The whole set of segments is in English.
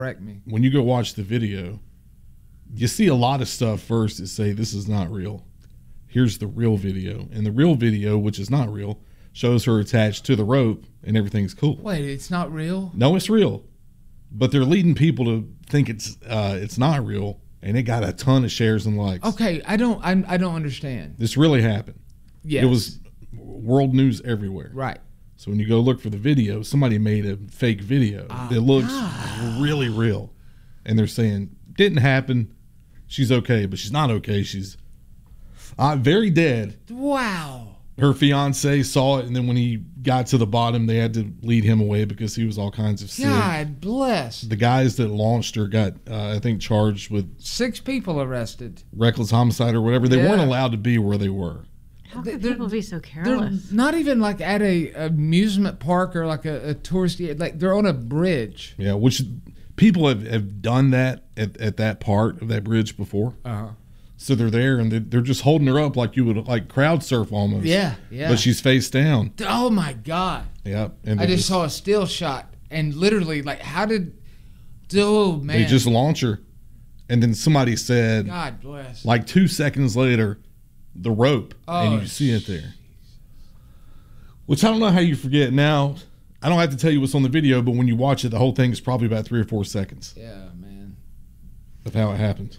Correct me. When you go watch the video, you see a lot of stuff first that say this is not real. Here's the real video. And the real video, which is not real, shows her attached to the rope and everything's cool. Wait, it's not real? No, it's real. But they're leading people to think it's not real, and it got a ton of shares and likes. Okay, I don't understand. This really happened. Yes. It was world news everywhere. Right. So when you go look for the video, somebody made a fake video that looks really real. And they're saying, didn't happen. She's okay, but she's not okay. She's very dead. Wow. Her fiance saw it, and then when he got to the bottom, they had to lead him away because he was all kinds of sick. God bless. The guys that launched her got, I think, charged with 6 people arrested. reckless homicide or whatever. They weren't allowed to be where they were. How could people be so careless? They're not even like at a amusement park or like a touristy. Like they're on a bridge. Yeah, which people have done that at that part of that bridge before. So they're there and they're just holding her up like you would like crowd surf almost. Yeah. But she's face down. Oh my God. Yeah. And I just saw a still shot and literally like how did? Oh man. They just launch her, and then somebody said, God bless. like 2 seconds later, the rope, and you see it there. Which I don't know how you forget now. I don't have to tell you what's on the video, but when you watch it, the whole thing is probably about 3 or 4 seconds. Yeah, man. Of how it happened.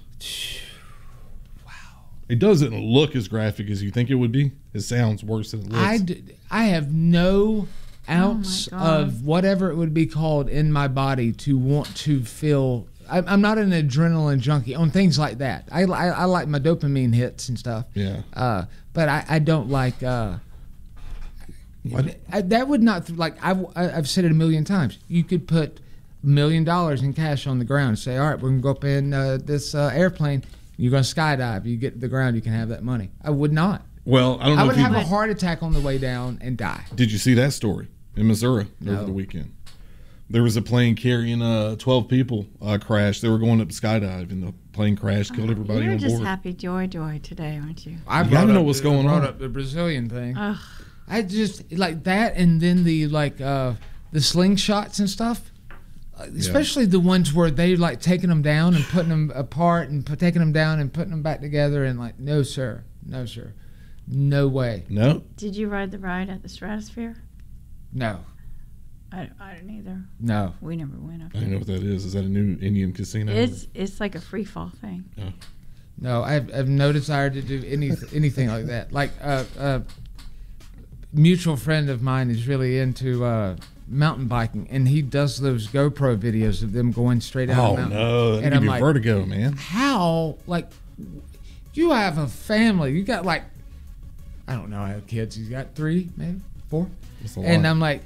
It doesn't look as graphic as you think it would be. It sounds worse than it looks. I have no ounce of whatever it would be called in my body to want to feel. I'm not an adrenaline junkie on things like that. I like my dopamine hits and stuff. Yeah. But I don't like. That would not like. I've said it a million times. You could put $1 million in cash on the ground and say, all right, we're gonna go up in this airplane. You're going to skydive. You get to the ground, you can have that money. I would not. Well, I don't know. I would have a heart attack on the way down and die. Did you see that story in Missouri over the weekend? There was a plane carrying 12 people crashed. They were going up to skydive, and the plane crashed, killed everybody on board. You're just happy joy today, aren't you? You got to know what's going on. I brought up the Brazilian thing. I just like that, and then the slingshots and stuff. Especially the ones where they like taking them down and putting them apart and taking them down and putting them back together and like, no, sir. No way. No. Did you ride the ride at the Stratosphere? No. I didn't either. No. We never went up I there. don't know what that is. Is that a new Indian casino? It's like a free fall thing. Oh. No, I have no desire to do anything like that. Like a mutual friend of mine is really into mountain biking, and he does those GoPro videos of them going straight out. Oh no, that give you vertigo, man. How? Like, you have a family. You got like, I don't know. I have kids. You got 3, maybe 4. That's a lot. And I'm like,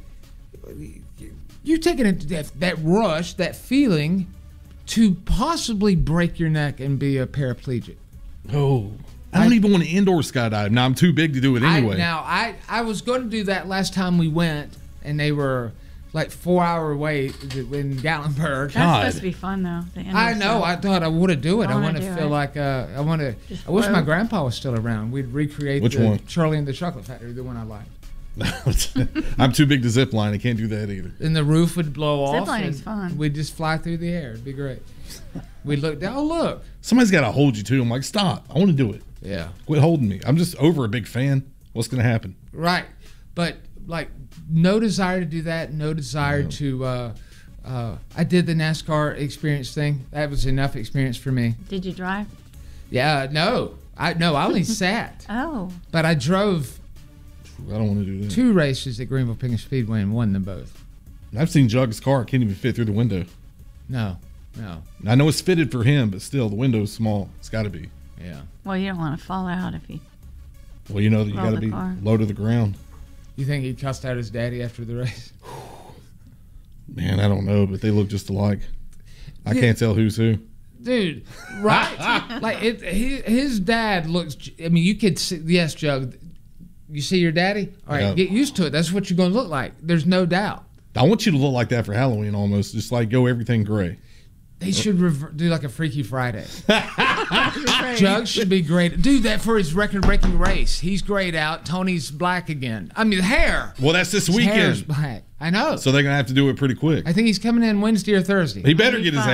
you taking that rush, that feeling, to possibly break your neck and be a paraplegic. Oh. I don't even want to indoor skydive. Now, I'm too big to do it anyway. I was going to do that last time we went, and they were like 4-hour wait in Gatlinburg. That's supposed to be fun, though. I know. I thought I would do it. I want to feel like I want to. I wish my grandpa was still around. We'd recreate Which one? Charlie and the Chocolate Factory, the one I liked. I'm too big to zip line. I can't do that either. And the roof would blow off. Ziplining's fun. We'd just fly through the air. It'd be great. We'd look down. Oh, look. Somebody's got to hold you, too. I'm like, stop. I want to do it. Yeah. Quit holding me. I'm just over a big fan. What's going to happen? Right. But, like, no desire to do that. No desire to... I did the NASCAR experience thing. That was enough experience for me. Did you drive? Yeah, no. I only sat. Oh. But I drove... I don't want to do that. 2 races at Greenville Picking Speedway and won them both. I've seen Jug's car. It can't even fit through the window. No. I know it's fitted for him, but still, the window's small. It's got to be. Yeah. Well, you don't want to fall out if you... Well, you know that you got to be low to the ground. You think he cussed out his daddy after the race? Man, I don't know, but they look just alike. I can't tell who's who. Dude, right? Like, his dad looks... I mean, you could see... Yes, Jug. You see your daddy? All right, get used to it. That's what you're going to look like. There's no doubt. I want you to look like that for Halloween almost. Just like go everything gray. They should do like a Freaky Friday. Jug should be great. Do that for his record-breaking race. He's grayed out. Tony's black again. I mean, the hair. Well, that's this His hair's weekend. black. I know. So they're going to have to do it pretty quick. I think he's coming in Wednesday or Thursday. He better get his